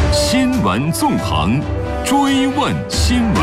新闻纵横，追问新闻。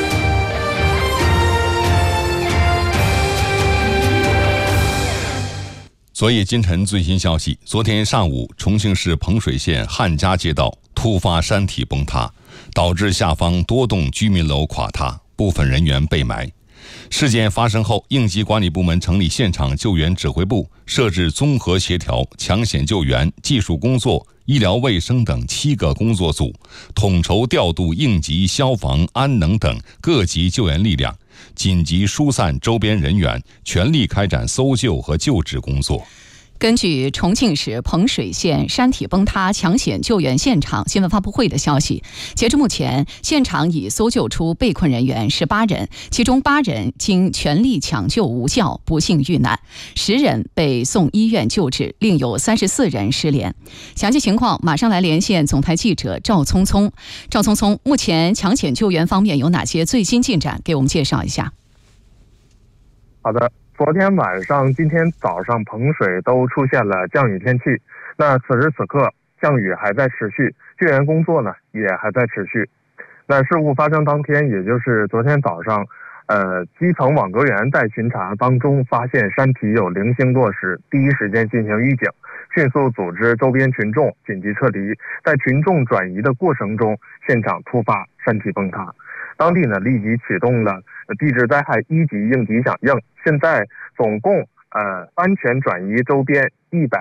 昨夜今晨最新消息，昨天上午，重庆市彭水县汉家街道突发山体崩塌，导致下方多栋居民楼垮塌，部分人员被埋。事件发生后，应急管理部门成立现场救援指挥部，设置综合协调、抢险救援、技术工作、医疗卫生等7个工作组，统筹调度应急、消防、安能等各级救援力量，紧急疏散周边人员，全力开展搜救和救治工作。 根据重庆市彭水县山体崩塌抢险救援现场新闻发布会的消息，截至目前，现场已搜救出被困人员18人，其中8人经全力抢救无效不幸遇难，10人被送医院救治，另有34人失联。详细情况马上来连线总台记者赵聪聪。赵聪聪，目前抢险救援方面有哪些最新进展？给我们介绍一下。 好的。昨天晚上、今天早上，彭水都出现了降雨天气。那此时此刻，降雨还在持续，救援工作呢也还在持续。那事故发生当天，也就是昨天早上，基层网格员在巡查当中发现山体有零星落石，第一时间进行预警，迅速组织周边群众紧急撤离。在群众转移的过程中，现场突发山体崩塌。当地呢立即启动了地质灾害1级应急响应，现在总共安全转移周边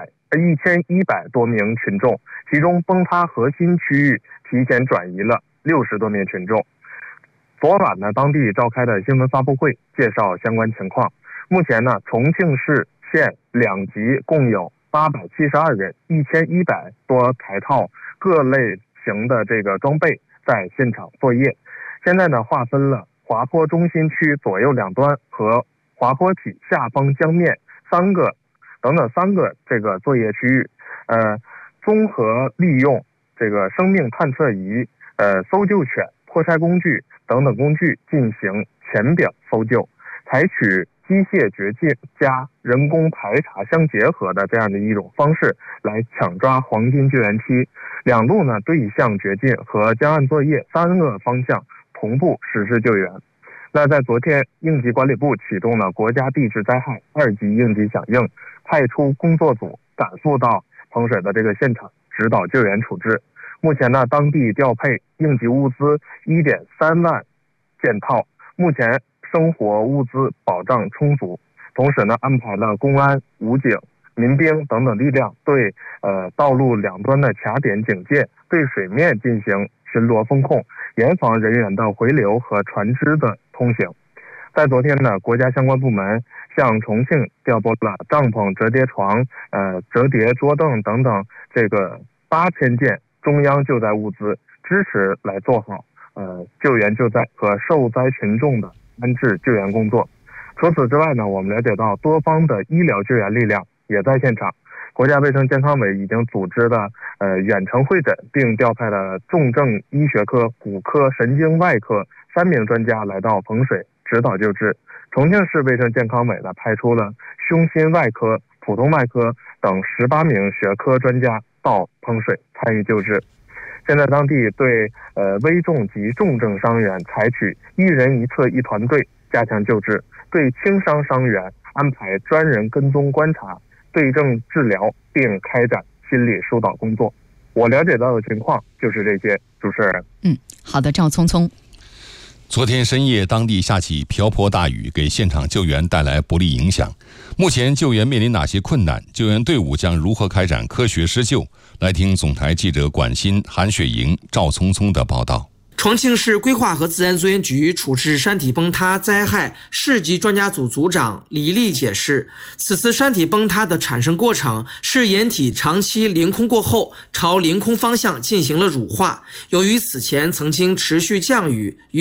1100多名群众，其中崩塌核心区域提前转移了60多名群众。昨晚呢，当地召开的新闻发布会介绍相关情况。目前呢，重庆市县2级共有872人，1100多台套各类型的这个装备在现场作业。现在呢，划分了滑坡中心区左右两端和滑坡体下方江面3个这个作业区域，综合利用这个生命探测仪、搜救犬、破拆工具等等工具进行浅表搜救，采取机械掘进加人工排查相结合的这样的一种方式来抢抓黄金救援期。两路呢对向掘进和江岸作业3个方向同步实施救援。那在昨天，应急管理部启动了国家地质灾害2级应急响应，派出工作组赶赴到彭水的这个现场指导救援处置。目前呢，当地调配应急物资1.3万件套，目前生活物资保障充足。同时呢，安排了公安、武警、民兵等等力量对道路两端的卡点警戒，对水面进行巡逻风控，严防人员的回流和船只的通行。在昨天呢，国家相关部门向重庆调拨了帐篷、折叠床、折叠桌凳等等这个8000件中央救灾物资，支持来做好救援救灾和受灾群众的安置救援工作。除此之外呢，我们了解到多方的医疗救援力量也在现场。国家卫生健康委已经组织了远程会诊，并调派了重症医学科、骨科、神经外科3名专家来到彭水指导救治。重庆市卫生健康委呢派出了胸心外科、普通外科等18名学科专家到彭水参与救治。现在当地对危重及重症伤员采取1人1侧1团队加强救治，对轻伤伤员安排专人跟踪观察、对症治疗，并开展心理疏导工作。我了解到的情况就是这些，主持人。 好的，赵聪聪。 昨天深夜，当地下起瓢泼大雨，给现场救援带来不利影响。目前救援面临哪些困难？救援队伍将如何开展科学施救？来听总台记者管欣、韩雪莹、赵聪聪的报道。 重庆市规划和自然资源局处置山体崩塌灾害市级专家组组长李丽解释，此次山体崩塌的产生过程是岩体长期凌空过后，朝凌空方向进行了乳化。由于此前曾经持续降雨，